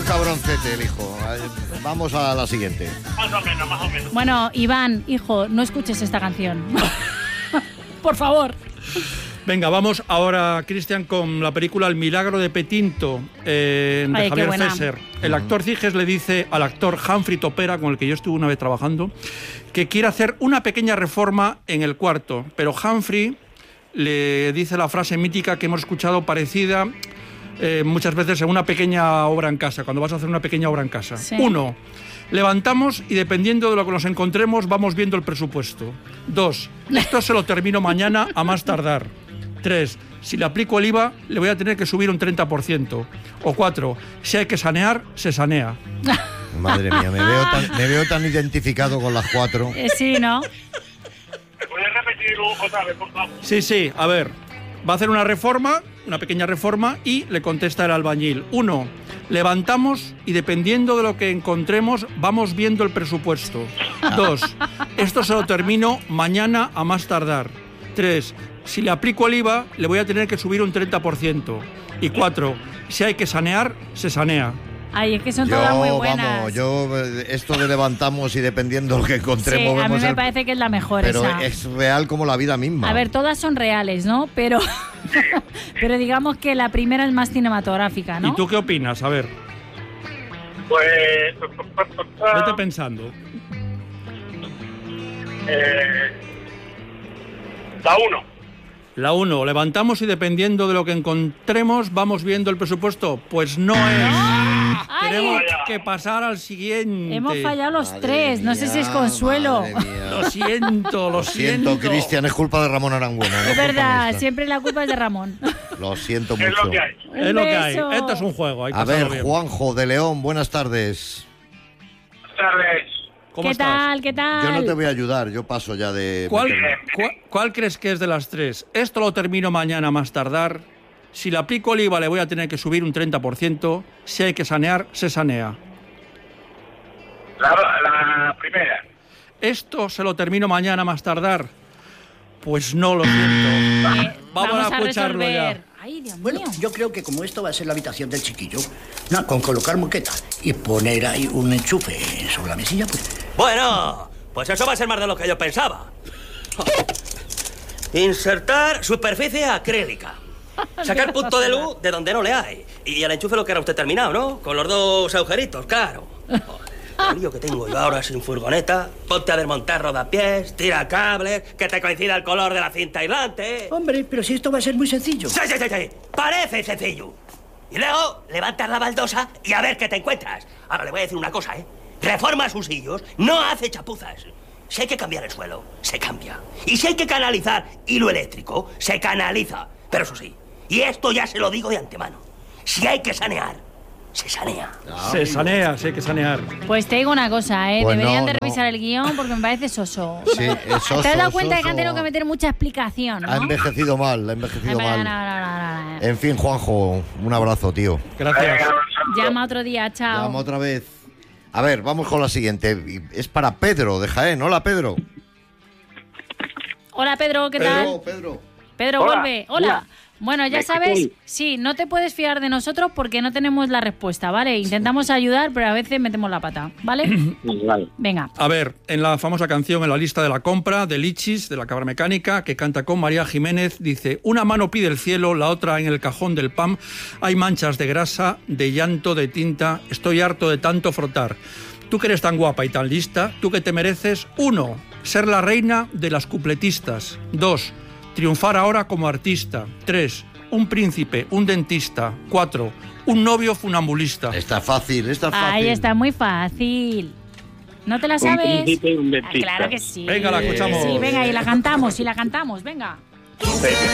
cabroncete el hijo. Vamos a la siguiente. Más o menos. Bueno, Iván, hijo, no escuches esta canción. Por favor. Venga, vamos ahora, Cristian, con la película El milagro de Petinto, de Javier Fesser. El actor Ciges le dice al actor Humphrey Topera, con el que yo estuve una vez trabajando, que quiere hacer una pequeña reforma en el cuarto, pero Humphrey le dice la frase mítica que hemos escuchado parecida muchas veces en una pequeña obra en casa, cuando vas a hacer una pequeña obra en casa. Sí. 1. Levantamos y dependiendo de lo que nos encontremos vamos viendo el presupuesto. 2. Esto se lo termino mañana a más tardar. 3. Si le aplico el IVA le voy a tener que subir un 30%. O 4. Si hay que sanear, se sanea. Madre mía, me veo tan identificado con las 4. Sí, ¿no? ¿Me puedes repetir otra vez, por favor? Sí, a ver. Va a hacer una reforma, una pequeña reforma, y le contesta el albañil. 1. Levantamos y dependiendo de lo que encontremos, vamos viendo el presupuesto. 2. Esto se lo termino mañana a más tardar. 3. Si le aplico el IVA, le voy a tener que subir un 30%. Y 4. Si hay que sanear, se sanea. Ay, es que son todas muy buenas. Esto de levantamos y dependiendo de lo que encontremos... Sí, a mí vemos me parece que es la mejor pero esa. es real como la vida misma. A ver, todas son reales, ¿no? Pero digamos que la primera es más cinematográfica, ¿no? ¿Y tú qué opinas? A ver, Pues... vete pensando. La 1. La 1, levantamos y dependiendo de lo que encontremos, vamos viendo el presupuesto. Pues no es. ¡Ay! Tenemos que pasar al siguiente. Hemos fallado los Madre tres, no sé si es mía, consuelo. madre mía. Lo siento. Lo siento, Cristian, es culpa de Ramón Arangüena. Es verdad, siempre la culpa es de Ramón. Lo siento Es mucho. lo que hay. Es lo que hay. beso. Esto es un juego. Hay que A pasarlo ver, bien. Juanjo de León, buenas tardes. Buenas tardes. ¿Cómo ¿Qué estás? tal? ¿Qué tal? Yo no te voy a ayudar, yo paso ya de... ¿Cuál crees que es de las tres? Esto lo termino mañana a más tardar. Si le aplico el IVA le voy a tener que subir un 30%. Si hay que sanear, se sanea. La primera. ¿Esto se lo termino mañana a más tardar? Pues no, lo siento. Vamos a escucharlo resolver. ya. Ay, Dios Bueno, mío. yo creo que como esto va a ser la habitación del chiquillo, con colocar moqueta y poner ahí un enchufe sobre la mesilla, pues... Bueno, pues eso va a ser más de lo que yo pensaba. Insertar superficie acrílica. Sacar punto de luz de donde no le hay. Y el enchufe lo que era usted terminado, ¿no? Con los dos agujeritos, claro. Joder, el lío que tengo yo ahora sin furgoneta. Ponte a desmontar rodapiés, tira cables, que te coincida el color de la cinta aislante. Hombre, pero si esto va a ser muy sencillo. Sí. Parece sencillo. Y luego levantas la baldosa y a ver qué te encuentras. Ahora le voy a decir una cosa, ¿eh? Reforma sus sillos, no hace chapuzas. Si hay que cambiar el suelo, se cambia. Y si hay que canalizar hilo eléctrico, se canaliza. Pero eso sí, y esto ya se lo digo de antemano, si hay que sanear, se sanea. Se sanea, sí hay que sanear. Pues te digo una cosa, Pues deberían no, de revisar el guión porque me parece soso. Sí, es soso, ¿Te has dado cuenta de que soso. han tenido que meter mucha explicación, no? Ha envejecido mal, No. En fin, Juanjo, un abrazo, tío. Gracias. Llama otro día, chao. Llama otra vez. A ver, vamos con la siguiente. Es para Pedro de Jaén. Hola, Pedro. Hola, Pedro, ¿qué tal? Pedro. Pedro, Hola. vuelve. Hola. Bueno, ya sabes, sí, no te puedes fiar de nosotros porque no tenemos la respuesta, ¿vale? Intentamos ayudar, pero a veces metemos la pata, ¿vale? Vale. Venga. A ver, en la famosa canción En la lista de la compra, de Lichis, de la Cabra Mecánica, que canta con María Jiménez, dice: una mano pide el cielo, la otra en el cajón del pan. Hay manchas de grasa, de llanto, de tinta. Estoy harto de tanto frotar. Tú que eres tan guapa y tan lista, tú que te mereces, 1, ser la reina de las cupletistas. 2, triunfar ahora como artista. 3, un príncipe, un dentista. 4, un novio funambulista. Está fácil, está fácil. Ahí está muy fácil. ¿No te la Un sabes? príncipe y un Ah, dentista. claro que sí. Venga, la escuchamos. Sí, venga, y la cantamos, venga.